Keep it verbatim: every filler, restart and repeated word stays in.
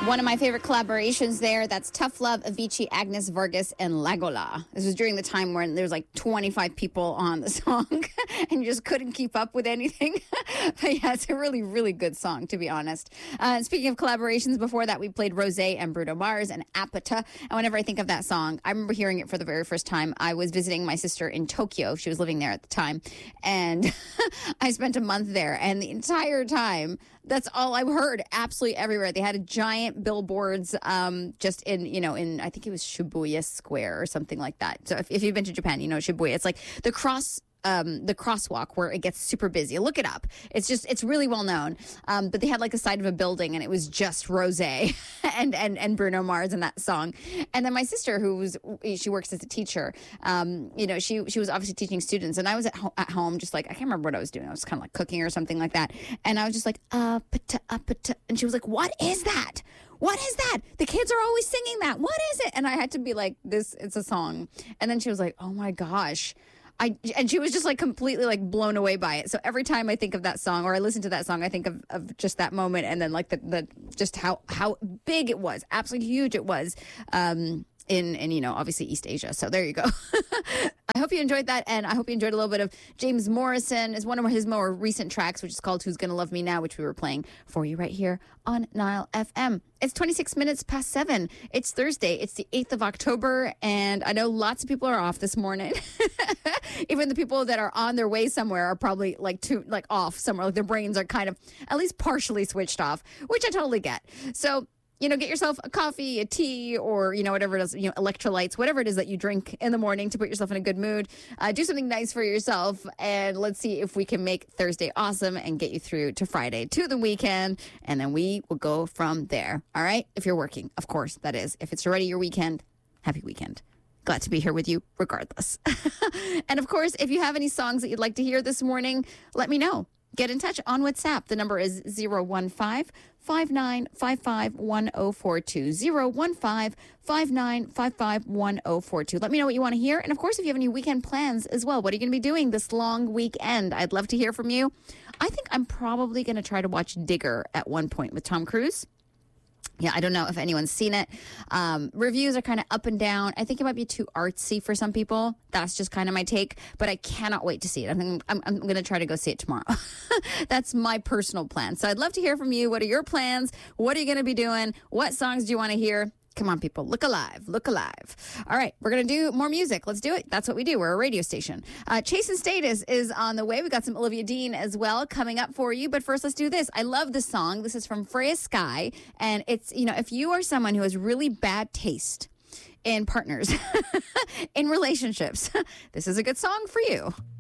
One of my favorite collaborations there, that's Tough Love, Avicii, Agnes Vargas, and Lagola. This was during the time when there was like twenty-five people on the song and you just couldn't keep up with anything. But yeah, it's a really, really good song, to be honest. Uh, speaking of collaborations, before that we played Rosé and Bruno Mars and Apata. And whenever I think of that song, I remember hearing it for the very first time. I was visiting my sister in Tokyo. She was living there at the time. And I spent a month there. And the entire time, that's all I heard absolutely everywhere. They had a giant billboards um, just in, you know, in, I think it was Shibuya Square or something like that. So if, if you've been to Japan, you know Shibuya. It's like the cross, um, the crosswalk where it gets super busy. Look it up. It's just, it's really well known. Um, but they had like a side of a building and it was just Rosé and, and, and Bruno Mars and that song. And then my sister, who was, she works as a teacher, um, you know, she, she was obviously teaching students. And I was at, ho- at home just like, I can't remember what I was doing. I was kind of like cooking or something like that. And I was just like, uh, pata, uh, pata. And she was like, what is that? What is that? The kids are always singing that. What is it? And I had to be like, this, it's a song. And then she was like, oh my gosh. I, and she was just like completely like blown away by it. So every time I think of that song or I listen to that song, I think of, of just that moment and then like the, the just how, how big it was, absolutely huge it was um, in, in, you know, obviously East Asia. So there you go. I hope you enjoyed that. And I hope you enjoyed a little bit of James Morrison is one of his more recent tracks, which is called Who's Gonna Love Me Now, which we were playing for you right here on Nile F M. It's twenty-six minutes past seven. It's Thursday. It's the eighth of October. And I know lots of people are off this morning. Even the people that are on their way somewhere are probably like too, like off somewhere. Like their brains are kind of at least partially switched off, which I totally get. So, you know, get yourself a coffee, a tea, or, you know, whatever it is, you know, electrolytes, whatever it is that you drink in the morning to put yourself in a good mood. Uh, do something nice for yourself, and let's see if we can make Thursday awesome and get you through to Friday, to the weekend, and then we will go from there. All right? If you're working, of course, that is. If it's already your weekend, happy weekend. Glad to be here with you regardless. And, of course, if you have any songs that you'd like to hear this morning, let me know. Get in touch on WhatsApp. The number is zero one five, five nine five five, one zero four two. zero one five, five nine five five, one zero four two. Let me know what you want to hear. And, of course, if you have any weekend plans as well, what are you going to be doing this long weekend? I'd love to hear from you. I think I'm probably going to try to watch Digger at one point with Tom Cruise. Yeah, I don't know if anyone's seen it. Um, reviews are kind of up and down. I think it might be too artsy for some people. That's just kind of my take. But I cannot wait to see it. I think I'm, I'm going to try to go see it tomorrow. That's my personal plan. So I'd love to hear from you. What are your plans? What are you going to be doing? What songs do you want to hear? Come on, people. Look alive. Look alive. All right. We're going to do more music. Let's do it. That's what we do. We're a radio station. Uh, Chase and Status is on the way. We got some Olivia Dean as well coming up for you. But first, let's do this. I love this song. This is from Freya Sky. And it's, you know, if you are someone who has really bad taste in partners, in relationships, this is a good song for you.